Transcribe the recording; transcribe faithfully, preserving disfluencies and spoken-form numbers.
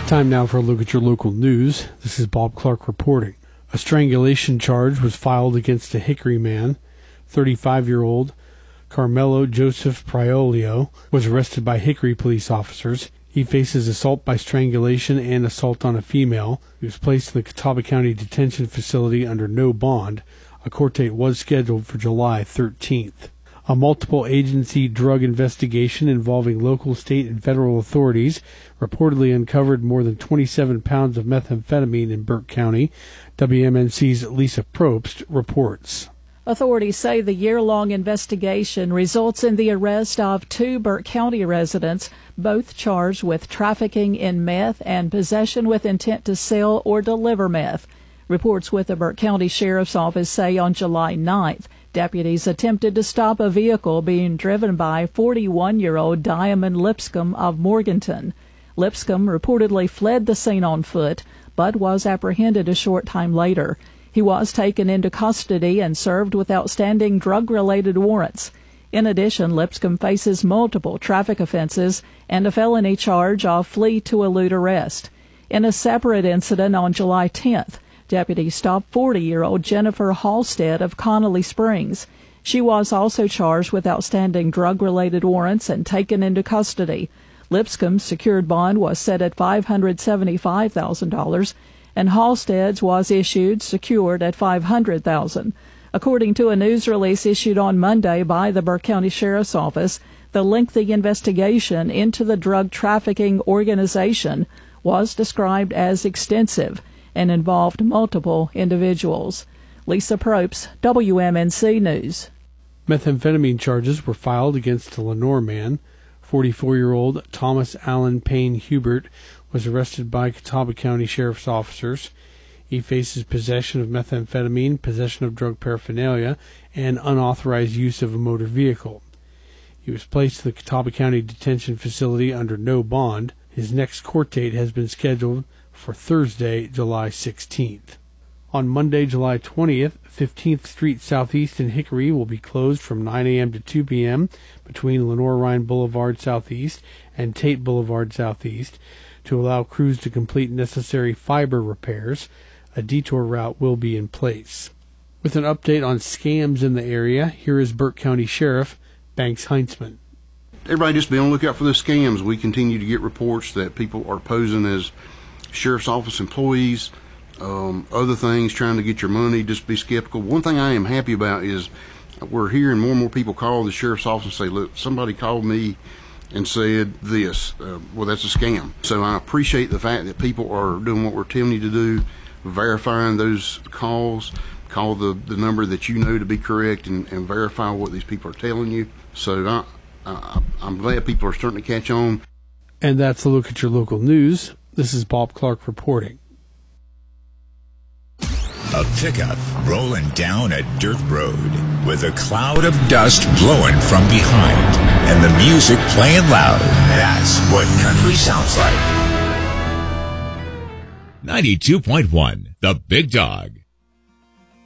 Time now for a look at your local news. This is Bob Clark reporting. A strangulation charge was filed against a Hickory man. thirty-five-year-old Carmelo Joseph Priolio was arrested by Hickory police officers. He faces assault by strangulation and assault on a female. He was placed in the Catawba County Detention Facility under no bond. A court date was scheduled for July thirteenth. A multiple-agency drug investigation involving local, state, and federal authorities reportedly uncovered more than twenty-seven pounds of methamphetamine in Burke County. W M N C's Lisa Probst reports. Authorities say the year-long investigation results in the arrest of two Burke County residents, both charged with trafficking in meth and possession with intent to sell or deliver meth. Reports with the Burke County Sheriff's Office say on July ninth, deputies attempted to stop a vehicle being driven by forty-one-year-old Diamond Lipscomb of Morganton. Lipscomb reportedly fled the scene on foot, but was apprehended a short time later. He was taken into custody and served with outstanding drug-related warrants. In addition, Lipscomb faces multiple traffic offenses and a felony charge of flee to elude arrest. In a separate incident on July tenth, deputies stopped forty-year-old Jennifer Halstead of Connolly Springs. She was also charged with outstanding drug-related warrants and taken into custody. Lipscomb's secured bond was set at five hundred seventy-five thousand dollars, and Halstead's was issued secured at five hundred thousand dollars. According to a news release issued on Monday by the Burke County Sheriff's Office, the lengthy investigation into the drug trafficking organization was described as extensive and involved multiple individuals. Lisa Probst, W M N C News. Methamphetamine charges were filed against a Lenore man. forty-four-year-old Thomas Allen Payne Hubert was arrested by Catawba County Sheriff's officers. He faces possession of methamphetamine, possession of drug paraphernalia, and unauthorized use of a motor vehicle. He was placed in the Catawba County Detention Facility under no bond. His next court date has been scheduled for Thursday, July sixteenth. On Monday, July twentieth, fifteenth Street Southeast in Hickory will be closed from nine a.m. to two p.m. between Lenore Ryan Boulevard Southeast and Tate Boulevard Southeast to allow crews to complete necessary fiber repairs. A detour route will be in place. With an update on scams in the area, here is Burke County Sheriff Banks Heintzman. Everybody just be on the lookout for the scams. We continue to get reports that people are posing as Sheriff's Office employees, um, other things, trying to get your money. Just be skeptical. One thing I am happy about is we're hearing more and more people call the Sheriff's Office and say, look, somebody called me and said this. Uh, well, that's a scam. So I appreciate the fact that people are doing what we're telling you to do, verifying those calls. Call the, the number that you know to be correct and, and verify what these people are telling you. So I, I, I'm glad people are starting to catch on. And that's a look at your local news. This is Bob Clark reporting. A pickup rolling down a dirt road with a cloud of dust blowing from behind and the music playing loud. That's what country sounds like. ninety-two point one, The Big Dog.